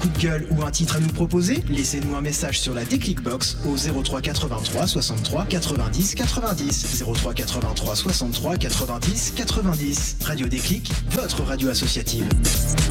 coup de gueule ou un titre à nous proposer? Laissez-nous un message sur la Déclic Box au 03 83 63 90 90. 03 83 63 90 90. Radio Déclic, votre radio associative.